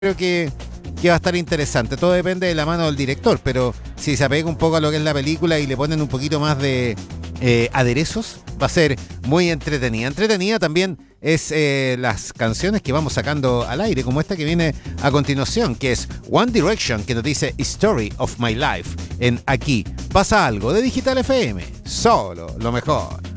creo que va a estar interesante. Todo depende de la mano del director, pero si se apega un poco a lo que es la película y le ponen un poquito más de aderezos, va a ser muy entretenida. Entretenida también es las canciones que vamos sacando al aire, como esta que viene a continuación, que es One Direction, que nos dice Story of My Life, en Aquí Pasa Algo, de Digital FM. Solo lo mejor.